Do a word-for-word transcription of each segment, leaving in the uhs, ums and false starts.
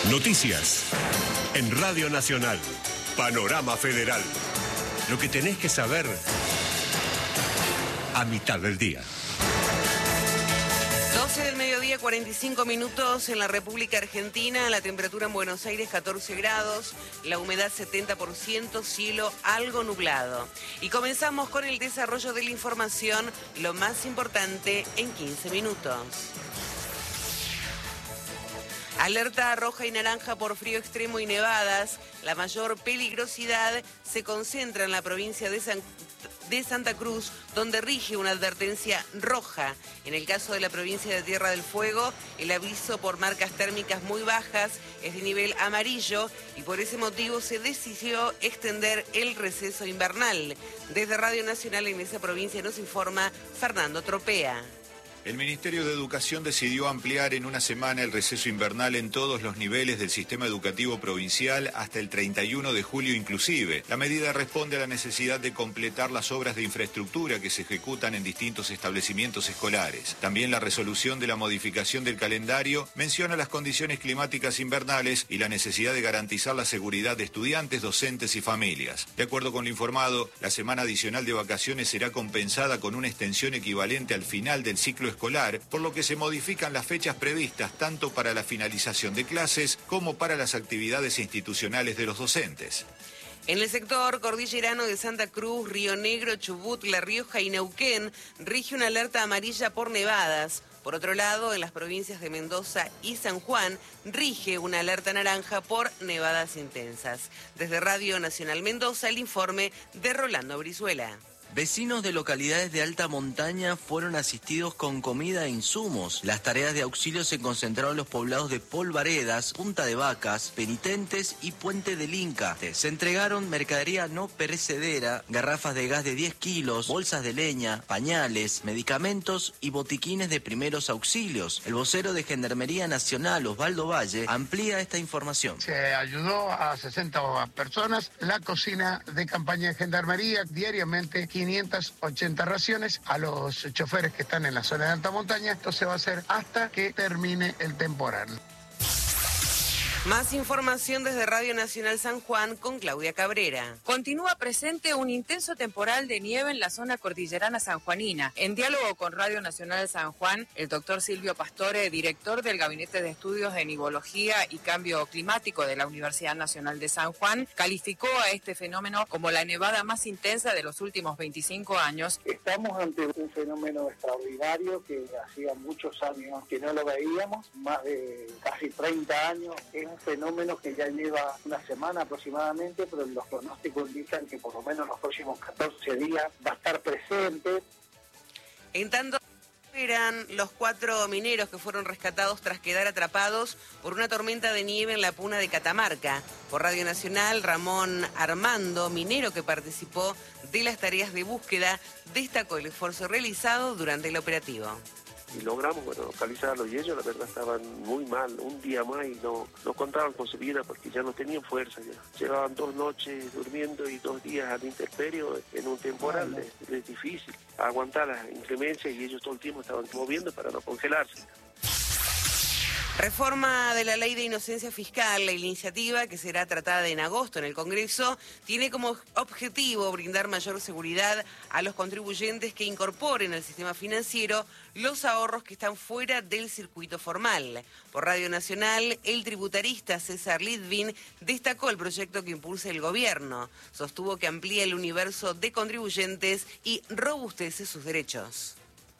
Noticias en Radio Nacional. Panorama Federal. Lo que tenés que saber a mitad del día. doce del mediodía, cuarenta y cinco minutos en la República Argentina. La temperatura en Buenos Aires catorce grados, la humedad setenta por ciento, cielo algo nublado. Y comenzamos con el desarrollo de la información, lo más importante en quince minutos. Alerta roja y naranja por frío extremo y nevadas. La mayor peligrosidad se concentra en la provincia de San de Santa Cruz, donde rige una advertencia roja. En el caso de la provincia de Tierra del Fuego, el aviso por marcas térmicas muy bajas es de nivel amarillo y por ese motivo se decidió extender el receso invernal. Desde Radio Nacional en esa provincia nos informa Fernando Tropea. El Ministerio de Educación decidió ampliar en una semana el receso invernal en todos los niveles del sistema educativo provincial hasta el treinta y uno de julio inclusive. La medida responde a la necesidad de completar las obras de infraestructura que se ejecutan en distintos establecimientos escolares. También la resolución de la modificación del calendario menciona las condiciones climáticas invernales y la necesidad de garantizar la seguridad de estudiantes, docentes y familias. De acuerdo con lo informado, la semana adicional de vacaciones será compensada con una extensión equivalente al final del ciclo escolar, por lo que se modifican las fechas previstas tanto para la finalización de clases como para las actividades institucionales de los docentes. En el sector cordillerano de Santa Cruz, Río Negro, Chubut, La Rioja y Neuquén rige una alerta amarilla por nevadas. Por otro lado, en las provincias de Mendoza y San Juan rige una alerta naranja por nevadas intensas. Desde Radio Nacional Mendoza, el informe de Rolando Brizuela. Vecinos de localidades de alta montaña fueron asistidos con comida e insumos. Las tareas de auxilio se concentraron en los poblados de Polvaredas, Punta de Vacas, Penitentes y Puente del Inca. Se entregaron mercadería no perecedera, garrafas de gas de diez kilos, bolsas de leña, pañales, medicamentos y botiquines de primeros auxilios. El vocero de Gendarmería Nacional, Osvaldo Valle, amplía esta información. Se ayudó a sesenta personas. La cocina de campaña de Gendarmería diariamente quinientas ochenta raciones a los choferes que están en la zona de alta montaña. Esto se va a hacer hasta que termine el temporal. Más información desde Radio Nacional San Juan con Claudia Cabrera. Continúa presente un intenso temporal de nieve en la zona cordillerana sanjuanina. En diálogo con Radio Nacional San Juan, el doctor Silvio Pastore, director del Gabinete de Estudios de Nivología y Cambio Climático de la Universidad Nacional de San Juan, calificó a este fenómeno como la nevada más intensa de los últimos veinticinco años. Estamos ante un fenómeno extraordinario que hacía muchos años que no lo veíamos, más de casi treinta años. Es un fenómeno que ya lleva una semana aproximadamente, pero los pronósticos indican que por lo menos los próximos catorce días va a estar presente. En tanto, eran los cuatro mineros que fueron rescatados tras quedar atrapados por una tormenta de nieve en la puna de Catamarca. Por Radio Nacional, Ramón Armando, minero que participó de las tareas de búsqueda, destacó el esfuerzo realizado durante el operativo. Y logramos, bueno, localizarlos y ellos la verdad estaban muy mal, un día más y no, no contaban con su vida porque ya no tenían fuerza ya. Llevaban dos noches durmiendo y dos días al intemperio en un temporal, es, es difícil aguantar las inclemencias y ellos todo el tiempo estaban moviendo para no congelarse. Reforma de la Ley de Inocencia Fiscal. La iniciativa, que será tratada en agosto en el Congreso, tiene como objetivo brindar mayor seguridad a los contribuyentes que incorporen al sistema financiero los ahorros que están fuera del circuito formal. Por Radio Nacional, el tributarista César Litvin destacó el proyecto que impulsa el gobierno. Sostuvo que amplía el universo de contribuyentes y robustece sus derechos.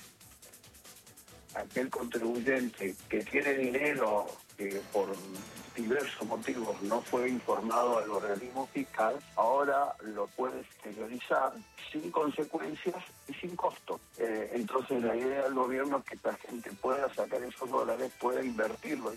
Aquel contribuyente que tiene dinero que por diversos motivos no fue informado al organismo fiscal, ahora lo puede exteriorizar sin consecuencias y sin costo. Eh, entonces la idea del gobierno es que la gente pueda sacar esos dólares, pueda invertirlo.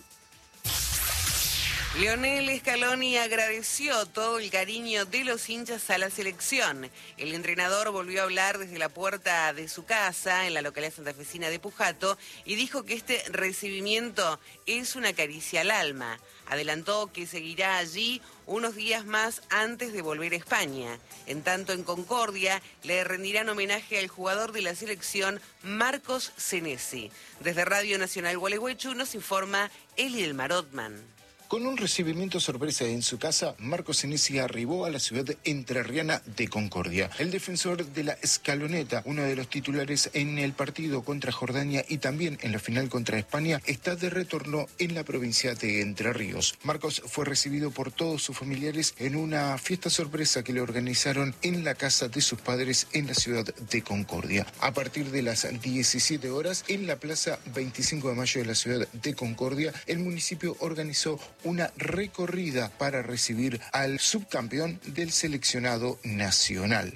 Lionel Scaloni agradeció todo el cariño de los hinchas a la selección. El entrenador volvió a hablar desde la puerta de su casa en la localidad santafesina de Pujato y dijo que este recibimiento es una caricia al alma. Adelantó que seguirá allí unos días más antes de volver a España. En tanto, en Concordia le rendirán homenaje al jugador de la selección Marcos Senesi. Desde Radio Nacional Gualeguaychú nos informa Eliel Marotman. Con un recibimiento sorpresa en su casa, Marcos Senesi arribó a la ciudad entrerriana de Concordia. El defensor de la Escaloneta, uno de los titulares en el partido contra Jordania y también en la final contra España, está de retorno en la provincia de Entre Ríos. Marcos fue recibido por todos sus familiares en una fiesta sorpresa que le organizaron en la casa de sus padres en la ciudad de Concordia. A partir de las diecisiete horas, en la plaza veinticinco de mayo de la ciudad de Concordia, el municipio organizó una recorrida para recibir al subcampeón del seleccionado nacional.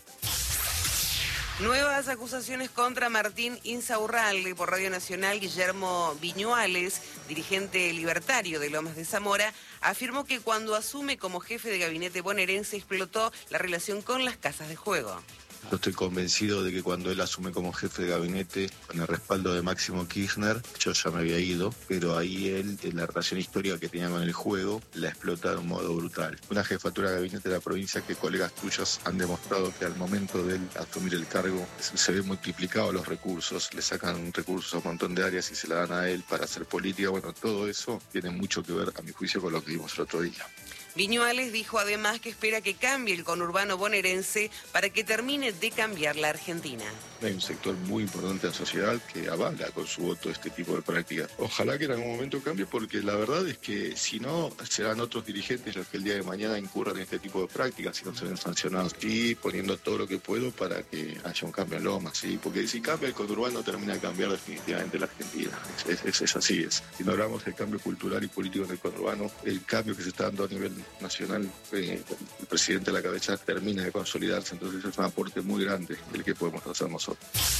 Nuevas acusaciones contra Martín Insaurralde. Por Radio Nacional, Guillermo Viñuales, dirigente libertario de Lomas de Zamora, afirmó que cuando asume como jefe de gabinete bonaerense explotó la relación con las casas de juego. Yo estoy convencido de que cuando él asume como jefe de gabinete, con el respaldo de Máximo Kirchner, yo ya me había ido, pero ahí él, en la relación histórica que tenía con el juego, la explota de un modo brutal. Una jefatura de gabinete de la provincia que colegas tuyos han demostrado que al momento de él asumir el cargo se ven multiplicados los recursos, le sacan recursos a un montón de áreas y se la dan a él para hacer política. Bueno, todo eso tiene mucho que ver, a mi juicio, con lo que vimos el otro día. Viñuales dijo además que espera que cambie el conurbano bonaerense para que termine de cambiar la Argentina. Hay un sector muy importante de la sociedad que avala con su voto este tipo de prácticas. Ojalá que en algún momento cambie, porque la verdad es que si no, serán otros dirigentes los que el día de mañana incurran en este tipo de prácticas y no se ven sancionados. Y poniendo todo lo que puedo para que haya un cambio en Lomas, ¿sí? Porque si cambia el conurbano termina de cambiar definitivamente la Argentina. Es, es, es así, es. Si no hablamos del cambio cultural y político en el conurbano, el cambio que se está dando a nivel nacional, eh, el presidente a la cabeza termina de consolidarse, entonces es un aporte muy grande el que podemos hacer nosotros.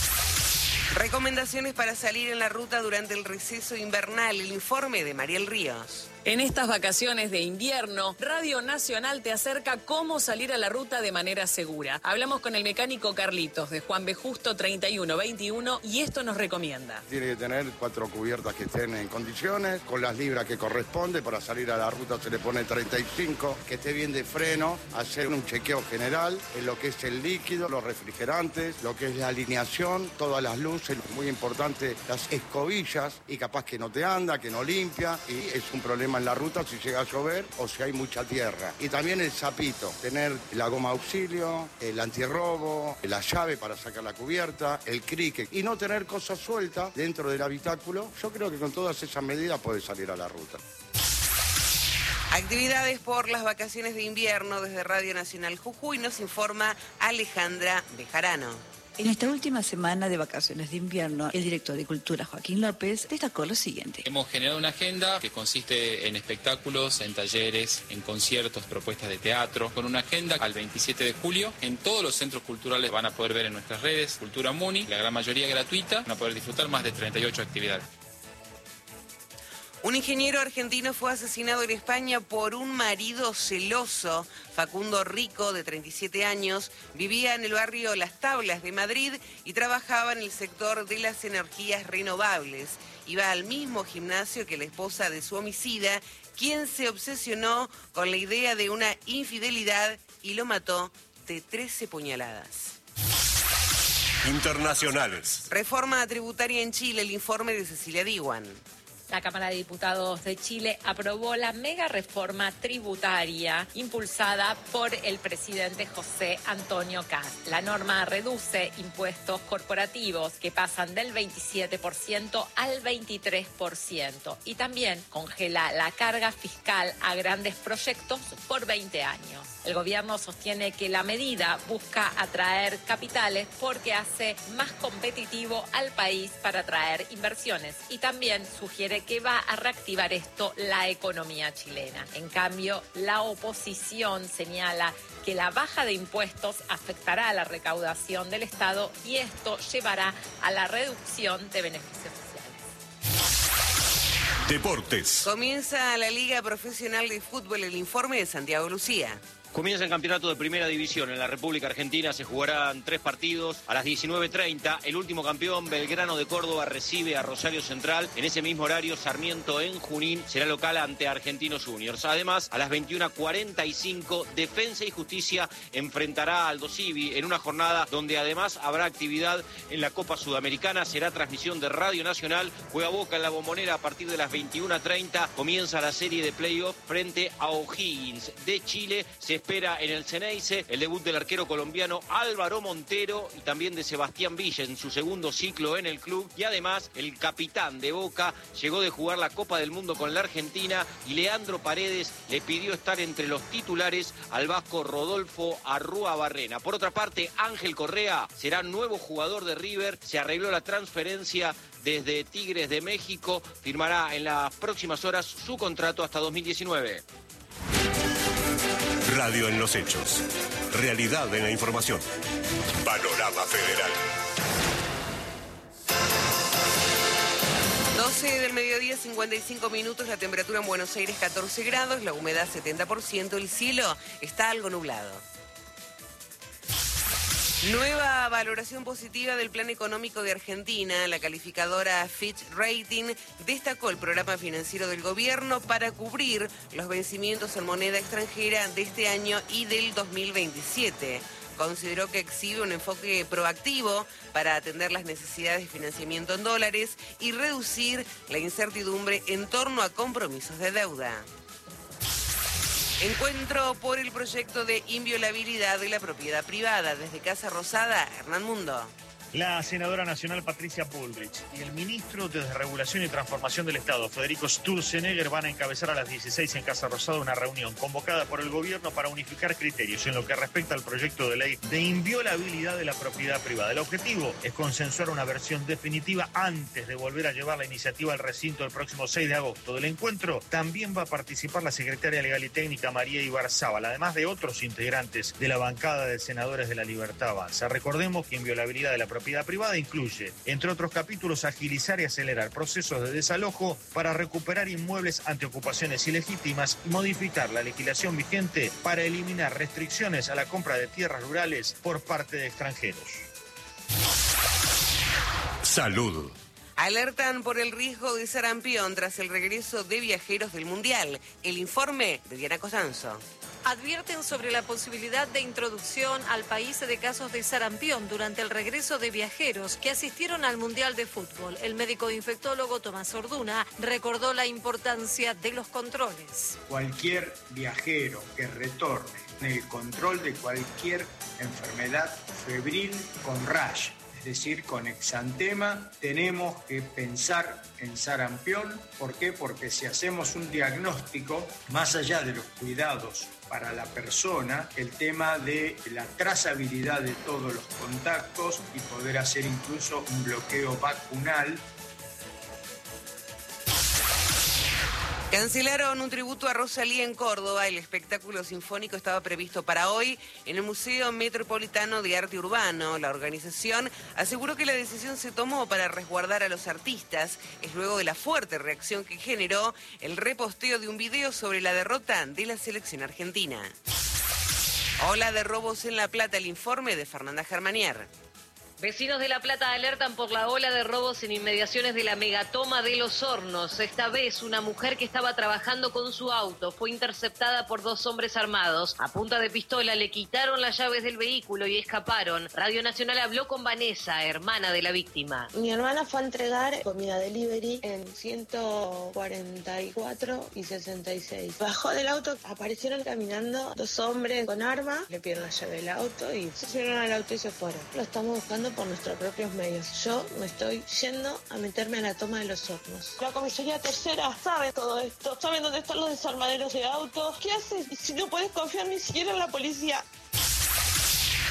Recomendaciones para salir en la ruta durante el receso invernal. El informe de Mariel Ríos. En estas vacaciones de invierno, Radio Nacional te acerca cómo salir a la ruta de manera segura. Hablamos con el mecánico Carlitos de Juan B. Justo treinta y uno veintiuno y esto nos recomienda. Tiene que tener cuatro cubiertas que estén en condiciones, con las libras que corresponde. Para salir a la ruta se le pone treinta y cinco, que esté bien de freno, hacer un chequeo general en lo que es el líquido, los refrigerantes, lo que es la alineación, todas las luces, muy importante, las escobillas, y capaz que no te anda, que no limpia, y es un problema en la ruta si llega a llover o si hay mucha tierra. Y también el zapito, tener la goma auxilio, el antirrobo, la llave para sacar la cubierta, el cricket, y no tener cosas sueltas dentro del habitáculo. Yo creo que con todas esas medidas puede salir a la ruta. Actividades por las vacaciones de invierno desde Radio Nacional Jujuy, nos informa Alejandra Bejarano. En esta última semana de vacaciones de invierno, el director de Cultura, Joaquín López, destacó lo siguiente. Hemos generado una agenda que consiste en espectáculos, en talleres, en conciertos, propuestas de teatro, con una agenda al veintisiete de julio. En todos los centros culturales van a poder ver en nuestras redes Cultura Muni, la gran mayoría gratuita, van a poder disfrutar más de treinta y ocho actividades. Un ingeniero argentino fue asesinado en España por un marido celoso. Facundo Rico, de treinta y siete años, vivía en el barrio Las Tablas de Madrid y trabajaba en el sector de las energías renovables. Iba al mismo gimnasio que la esposa de su homicida, quien se obsesionó con la idea de una infidelidad y lo mató de trece puñaladas. Internacionales. Reforma tributaria en Chile, el informe de Cecilia Diwan. La Cámara de Diputados de Chile aprobó la mega reforma tributaria impulsada por el presidente José Antonio Kast. La norma reduce impuestos corporativos que pasan del veintisiete por ciento al veintitrés por ciento y también congela la carga fiscal a grandes proyectos por veinte años. El gobierno sostiene que la medida busca atraer capitales porque hace más competitivo al país para atraer inversiones y también sugiere que va a reactivar esto la economía chilena. En cambio, la oposición señala que la baja de impuestos afectará a la recaudación del Estado y esto llevará a la reducción de beneficios sociales. Deportes. Comienza la Liga Profesional de Fútbol, el informe de Santiago Lucía. Comienza el campeonato de Primera División. En la República Argentina se jugarán tres partidos. A las diecinueve treinta, el último campeón, Belgrano de Córdoba, recibe a Rosario Central. En ese mismo horario, Sarmiento en Junín será local ante Argentinos Juniors. Además, a las veintiuna cuarenta y cinco, Defensa y Justicia enfrentará a Aldo Civi en una jornada donde además habrá actividad en la Copa Sudamericana. Será transmisión de Radio Nacional. Juega Boca en la Bombonera a partir de las veintiuna treinta. Comienza la serie de playoff frente a O'Higgins de Chile. Se espera en el Ceneice el debut del arquero colombiano Álvaro Montero y también de Sebastián Villa en su segundo ciclo en el club. Y además el capitán de Boca llegó de jugar la Copa del Mundo con la Argentina y Leandro Paredes le pidió estar entre los titulares al vasco Rodolfo Arrúa-Barrena. Por otra parte, Ángel Correa será nuevo jugador de River. Se arregló la transferencia desde Tigres de México. Firmará en las próximas horas su contrato hasta dos mil diecinueve. Radio en los hechos. Realidad en la información. Panorama Federal. doce del mediodía, cincuenta y cinco minutos, la temperatura en Buenos Aires catorce grados, la humedad setenta por ciento, el cielo está algo nublado. Nueva valoración positiva del Plan Económico de Argentina. La calificadora Fitch Rating destacó el programa financiero del gobierno para cubrir los vencimientos en moneda extranjera de este año y del dos mil veintisiete. Consideró que exhibe un enfoque proactivo para atender las necesidades de financiamiento en dólares y reducir la incertidumbre en torno a compromisos de deuda. Encuentro por el proyecto de inviolabilidad de la propiedad privada. Desde Casa Rosada, Hernán Mundo. La senadora nacional Patricia Bullrich y el ministro de Desregulación y Transformación del Estado, Federico Sturzenegger, van a encabezar a las dieciséis en Casa Rosada una reunión convocada por el gobierno para unificar criterios en lo que respecta al proyecto de ley de inviolabilidad de la propiedad privada. El objetivo es consensuar una versión definitiva antes de volver a llevar la iniciativa al recinto el próximo seis de agosto. Del encuentro también va a participar la secretaria legal y técnica María Ibarzábal, además de otros integrantes de la bancada de senadores de la Libertad Avanza. Recordemos que inviolabilidad de la propiedad privada incluye, entre otros capítulos, agilizar y acelerar procesos de desalojo para recuperar inmuebles ante ocupaciones ilegítimas y modificar la legislación vigente para eliminar restricciones a la compra de tierras rurales por parte de extranjeros. Salud. Alertan por el riesgo de sarampión tras el regreso de viajeros del Mundial. El informe de Diana Costanzo. Advierten sobre la posibilidad de introducción al país de casos de sarampión durante el regreso de viajeros que asistieron al Mundial de Fútbol. El médico infectólogo Tomás Orduna recordó la importancia de los controles. Cualquier viajero que retorne en el control de cualquier enfermedad febril con rash, es decir, con exantema, tenemos que pensar en sarampión. ¿Por qué? Porque si hacemos un diagnóstico, más allá de los cuidados para la persona, el tema de la trazabilidad de todos los contactos y poder hacer incluso un bloqueo vacunal. Cancelaron un tributo a Rosalía en Córdoba. El espectáculo sinfónico estaba previsto para hoy en el Museo Metropolitano de Arte Urbano. La organización aseguró que la decisión se tomó para resguardar a los artistas. Es luego de la fuerte reacción que generó el reposteo de un video sobre la derrota de la selección argentina. Ola de robos en La Plata. El informe de Fernanda Germanier. Vecinos de La Plata alertan por la ola de robos en inmediaciones de la megatoma de Los Hornos. Esta vez, una mujer que estaba trabajando con su auto fue interceptada por dos hombres armados. A punta de pistola le quitaron las llaves del vehículo y escaparon. Radio Nacional habló con Vanessa, hermana de la víctima. Mi hermana fue a entregar comida delivery en ciento cuarenta y cuatro y sesenta y seis. Bajó del auto, aparecieron caminando dos hombres con arma, le pidieron la llave del auto y se subieron al auto y se fueron. Lo estamos buscando por nuestros propios medios. Yo me estoy yendo a meterme a la toma de Los Hornos. La comisaría tercera sabe todo esto, saben dónde están los desarmaderos de autos. ¿Qué haces si no puedes confiar ni siquiera en la policía?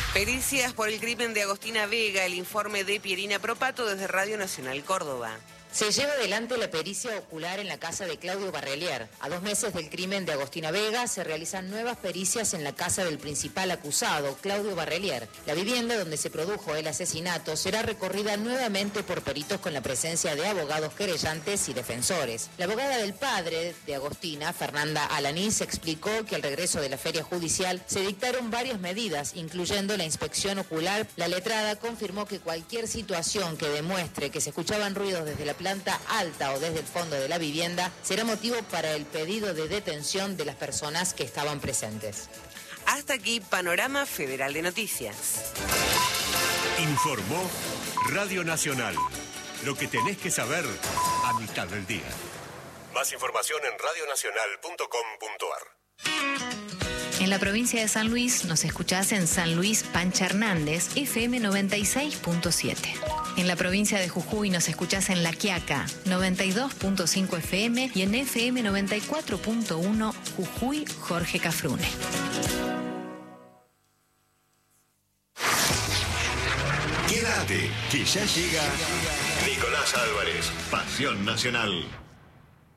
Pericias por el crimen de Agostina Vega. El informe de Pierina Propato desde Radio Nacional Córdoba. Se lleva adelante la pericia ocular en la casa de Claudio Barrelier. A dos meses del crimen de Agostina Vega, se realizan nuevas pericias en la casa del principal acusado, Claudio Barrelier. La vivienda donde se produjo el asesinato será recorrida nuevamente por peritos con la presencia de abogados querellantes y defensores. La abogada del padre de Agostina, Fernanda Alanís, explicó que al regreso de la feria judicial se dictaron varias medidas, incluyendo la inspección ocular. La letrada confirmó que cualquier situación que demuestre que se escuchaban ruidos desde la planta alta o desde el fondo de la vivienda será motivo para el pedido de detención de las personas que estaban presentes. Hasta aquí, Panorama Federal de Noticias. Informó Radio Nacional. Lo que tenés que saber a mitad del día. Más información en radio nacional punto com punto a r. En la provincia de San Luis nos escuchás en San Luis Pancha Hernández, F M noventa y seis punto siete. En la provincia de Jujuy nos escuchás en La Quiaca, noventa y dos punto cinco F M y en F M noventa y cuatro punto uno Jujuy Jorge Cafrune. Quédate, que ya llega Nicolás Álvarez, Pasión Nacional.